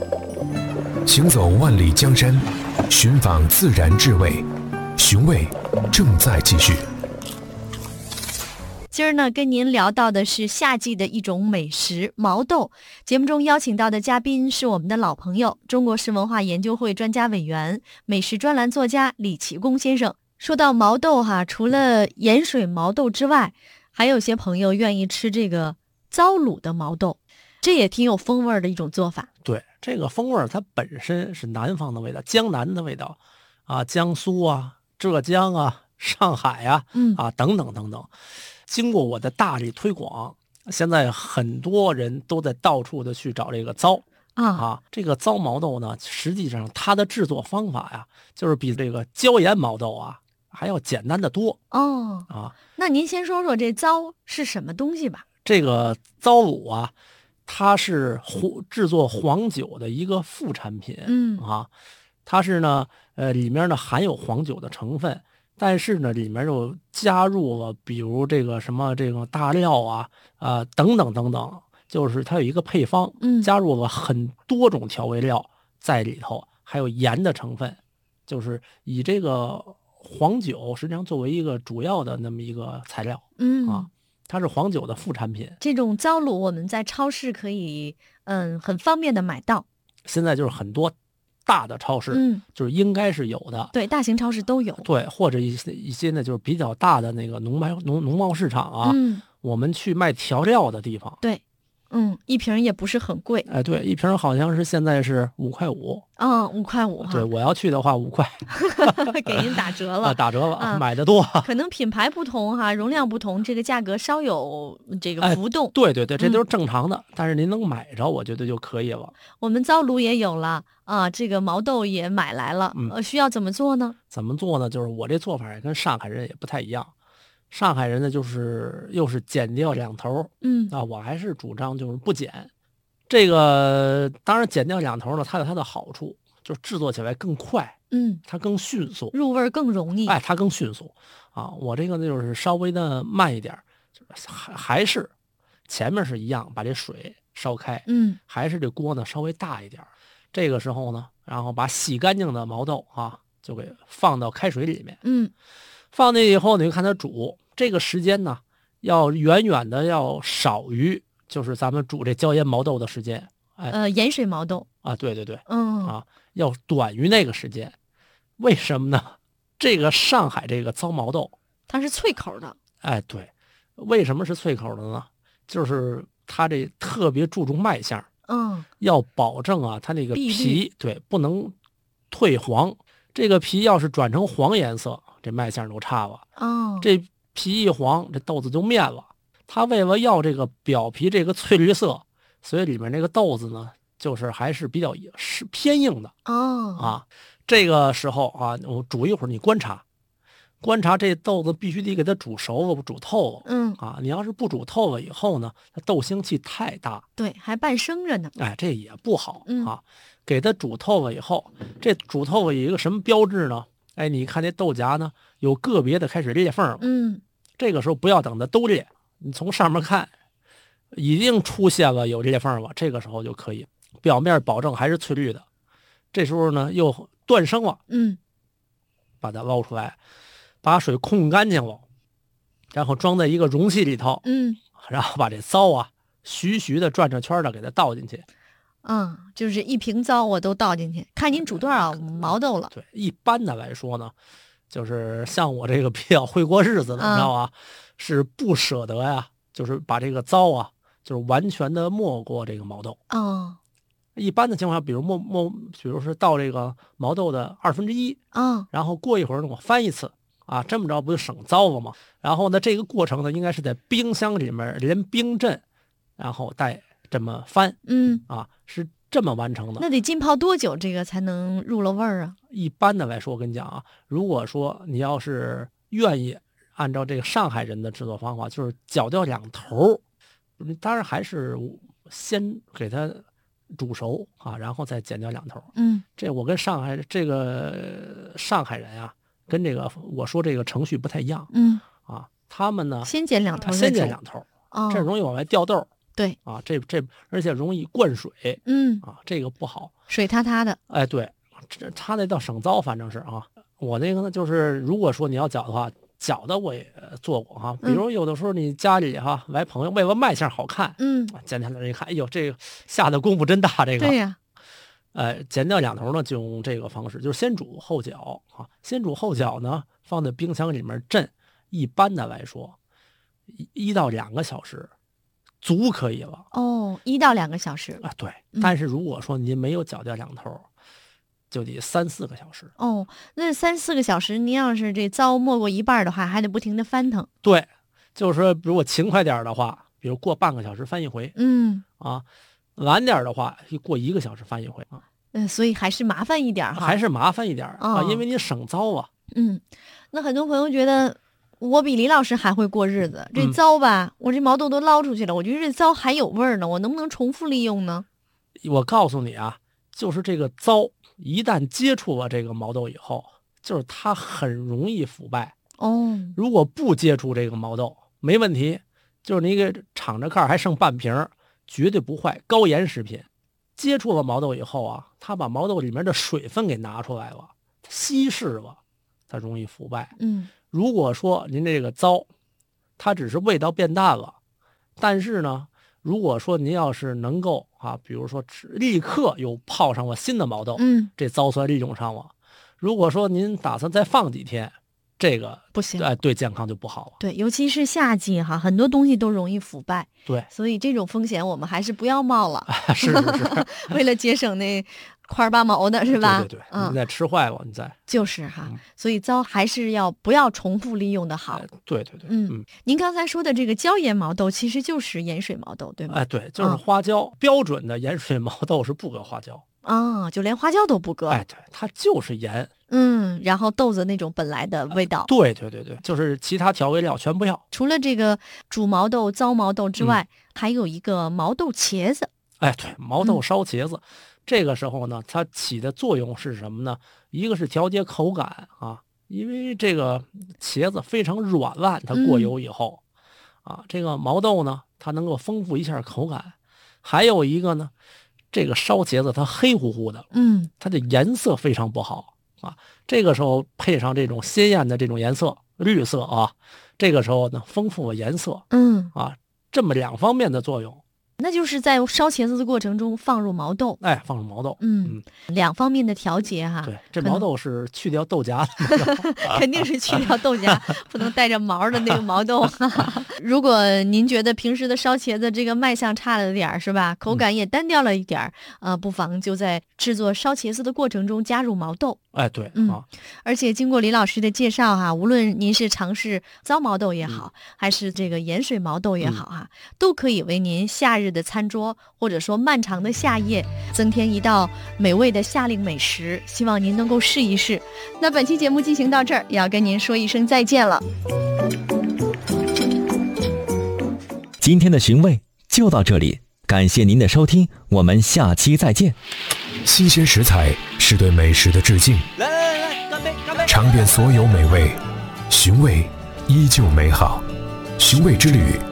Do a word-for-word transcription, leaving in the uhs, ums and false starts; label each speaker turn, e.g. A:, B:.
A: 行走万里江山，寻访自然至味，寻味正在继续。
B: 今儿呢，跟您聊到的是夏季的一种美食毛豆。节目中邀请到的嘉宾是我们的老朋友，中国式文化研究会专家委员、美食专栏作家李奇功先生。说到毛豆哈，除了盐水毛豆之外，还有些朋友愿意吃这个糟卤的毛豆，这也挺有风味的一种做法。
C: 对，这个风味它本身是南方的味道，江南的味道啊，江苏啊、浙江啊、上海啊，
B: 嗯
C: 啊等等等等。经过我的大力推广，现在很多人都在到处的去找这个糟
B: 啊
C: 啊。这个糟毛豆呢，实际上它的制作方法呀，就是比这个椒盐毛豆啊还要简单的多
B: 哦
C: 啊。
B: 那您先说说这糟是什么东西吧？
C: 这个糟卤啊，它是黄制作黄酒的一个副产品，
B: 嗯
C: 啊，它是呢，呃，里面呢含有黄酒的成分。但是呢，里面又加入了，比如这个什么这个大料啊，啊、呃、等等等等，就是它有一个配方，
B: 嗯，
C: 加入了很多种调味料在里头，还有盐的成分，就是以这个黄酒实际上作为一个主要的那么一个材料，
B: 嗯
C: 啊，它是黄酒的副产品。
B: 这种糟卤我们在超市可以嗯很方便的买到，
C: 现在就是很多大的超市，
B: 嗯，
C: 就是应该是有的，
B: 对，大型超市都有，
C: 对，或者一些一些呢，就是比较大的那个农卖农农贸市场啊，
B: 嗯，
C: 我们去卖调料的地方，
B: 对，嗯，一瓶也不是很贵，
C: 哎，对，一瓶好像是现在是五块五，
B: 嗯，五块五哈，
C: 对，我要去的话五块，
B: 给您打折了，
C: 啊，打折了，
B: 啊
C: 买的多，
B: 可能品牌不同哈，容量不同，这个价格稍有这个浮动，
C: 哎、对对对，这都是
B: 嗯
C: 正常的，但是您能买着，我觉得就可以了。
B: 我们糟卤也有了啊，这个毛豆也买来了，
C: 嗯
B: 呃，需要怎么做呢？
C: 怎么做呢？就是我这做法也跟上海人也不太一样。上海人呢，就是又是剪掉两头，
B: 嗯
C: 啊，我还是主张就是不剪。这个当然剪掉两头呢，它有它的好处，就是制作起来更快，
B: 嗯，
C: 它更迅速，
B: 入味儿更容易，
C: 哎，它更迅速啊。我这个呢就是稍微的慢一点，就是还还是前面是一样，把这水烧开，
B: 嗯
C: 还是这锅呢稍微大一点。这个时候呢，然后把洗干净的毛豆啊，就给放到开水里面，
B: 嗯
C: 放进去以后，你就看它煮，这个时间呢，要远远的要少于就是咱们煮这椒盐毛豆的时间，哎
B: 呃，盐水毛豆，
C: 啊，对对对，
B: 嗯
C: 啊，要短于那个时间。为什么呢？这个上海这个糟毛豆，
B: 它是脆口的，
C: 哎，对，为什么是脆口的呢？就是它这特别注重卖相，
B: 嗯
C: 要保证啊，它那个
B: 碧绿
C: 皮对不能褪黄。这个皮要是转成黄颜色，这卖相就差了。
B: 哦，
C: 这皮一黄，这豆子就面了。它为了要这个表皮这个翠绿色，所以里面那个豆子呢，就是还是比较是偏硬的
B: 哦
C: 啊。这个时候啊，我煮一会儿，你观察，观察这豆子必须得给它煮熟了，不煮透了。
B: 嗯，
C: 啊，你要是不煮透了以后呢，它豆腥气太大，
B: 对，还半生着呢，
C: 哎，这也不好
B: 嗯
C: 啊。给它煮透了以后，这煮透了有一个什么标志呢？哎，你看这豆荚呢，有个别的开始裂缝了。
B: 嗯
C: 这个时候不要等它都裂，你从上面看，已经出现了有裂缝了，这个时候就可以，表面保证还是翠绿的。这时候呢，又断生了，
B: 嗯
C: 把它捞出来，把水控干净了，然后装在一个容器里头，
B: 嗯
C: 然后把这糟啊，徐徐的转着圈的给它倒进去。
B: 嗯，就是一瓶糟我都倒进去，看您煮多少毛豆了，
C: 对，一般的来说呢，就是像我这个比较会过日子的，
B: 嗯
C: 你知道吧？是不舍得呀，就是把这个糟啊，就是完全的没过这个毛豆。
B: 哦
C: 一般的情况下，比如没没，比如说倒这个毛豆的二分之一，
B: 哦
C: 然后过一会儿呢，我翻一次啊，这么着不就省糟了吗？然后呢，这个过程呢，应该是在冰箱里面连冰镇，然后再这么翻
B: 嗯，
C: 啊，是这么完成的。
B: 那得浸泡多久这个才能入了味儿啊？
C: 一般的来说，我跟你讲啊，如果说你要是愿意按照这个上海人的制作方法，就是绞掉两头儿，你当然还是先给它煮熟啊，然后再剪掉两头儿。
B: 嗯
C: 这我跟上海这个上海人啊，跟这个我说这个程序不太一样
B: 嗯，
C: 啊。他们呢，
B: 先剪两头再
C: 先剪
B: 煮
C: 两头儿，
B: 哦，
C: 这容易往外掉豆儿
B: 对
C: 啊，这这而且容易灌水，
B: 嗯
C: 啊，这个不好，
B: 水塌塌的，
C: 哎，对，这他那叫省糟，反正是啊。我那个呢，就是如果说你要搅的话，搅的我也做过哈。比如有的时候你家里哈来朋友，为了卖相好看，
B: 嗯，
C: 剪下来一看，哎呦，这个下的功夫真大，这个。
B: 对呀、
C: 呃，剪掉两头呢，就用这个方式，就是先煮后搅啊。先煮后搅呢，放在冰箱里面镇。一般的来说，一一到两个小时足可以了。
B: 哦，一到两个小时
C: 啊，对。
B: 嗯
C: 但是如果说您没有搅掉两头，就得三四个小时。
B: 哦，那三四个小时，您要是这糟没过一半的话，还得不停的翻腾。
C: 对，就是说，如果勤快点的话，比如过半个小时翻一回，
B: 嗯
C: 啊，晚点的话，过一个小时翻一回啊，
B: 嗯、呃所以还是麻烦一点哈。
C: 还是麻烦一点啊，
B: 哦
C: 因为你省糟啊。
B: 嗯，那很多朋友觉得我比李老师还会过日子，这
C: 嗯
B: 糟吧，我这毛豆都捞出去了，我觉得这糟还有味儿呢，我能不能重复利用呢？
C: 我告诉你啊，就是这个糟，一旦接触了这个毛豆以后，就是它很容易腐败。
B: 哦，
C: 如果不接触这个毛豆，没问题，就是你给敞着盖儿还剩半瓶儿，绝对不坏，高盐食品。接触了毛豆以后啊，它把毛豆里面的水分给拿出来了，稀释了，它容易腐败。
B: 嗯
C: 如果说您这个糟，它只是味道变淡了，但是呢，如果说您要是能够啊，比如说只立刻又泡上了新的毛豆，
B: 嗯，
C: 这糟算利用上了。如果说您打算再放几天，这个
B: 不行。
C: 哎对健康就不好了。
B: 对，尤其是夏季哈，很多东西都容易腐败，
C: 对，
B: 所以这种风险我们还是不要冒了。
C: 是是是，
B: 为了节省那块儿八毛的是吧？
C: 对对对，
B: 嗯
C: 你，再吃坏了，你再
B: 就是哈，
C: 嗯
B: 所以糟还是要不要重复利用的好。
C: 哎，对对对，
B: 嗯，您刚才说的这个椒盐毛豆其实就是盐水毛豆，对吗？
C: 哎对，就是
B: 嗯
C: 花椒，标准的盐水毛豆是不搁花椒。
B: 啊，就连花椒都不搁。
C: 哎，对，它就是盐。
B: 嗯，然后豆子那种本来的味道。
C: 对对对对，就是其他调味料全不要。
B: 除了这个煮毛豆、糟毛豆之外，
C: 嗯
B: 还有一个毛豆茄子。
C: 哎，对，毛豆烧茄子，这个时候呢，它起的作用是什么呢？一个是调节口感啊，因为这个茄子非常软烂，它过油以后，啊，这个毛豆呢，它能够丰富一下口感。还有一个呢，这个烧茄子它黑乎乎的，
B: 嗯，
C: 它的颜色非常不好啊。这个时候配上这种鲜艳的这种颜色，绿色啊，这个时候呢，丰富了颜色
B: 嗯，
C: 啊，这么两方面的作用。
B: 那就是在烧茄子的过程中放入毛豆。
C: 哎，放入毛豆，
B: 嗯，两方面的调节哈。
C: 对，这
B: 可能
C: 毛豆是去掉豆荚的，
B: 肯定是去掉豆荚，不能带着毛的那个毛豆。如果您觉得平时的烧茄子这个卖相差了点儿，是吧？口感也单调了一点儿，呃，不妨就在制作烧茄子的过程中加入毛豆。
C: 哎，对、
B: 嗯
C: 啊，
B: 而且经过李老师的介绍哈，无论您是尝试糟毛豆也好，还是这个盐水毛豆也好哈，都可以为您夏日的餐桌或者说漫长的夏夜增添一道美味的夏令美食。希望您能够试一试。那本期节目进行到这儿，也要跟您说一声再见了。
D: 今天的寻味就到这里，感谢您的收听，我们下期再见。
A: 新鲜食材是对美食的致敬，
C: 来来来，干杯干杯！
A: 尝遍所有美味，寻味依旧美好。寻味之旅，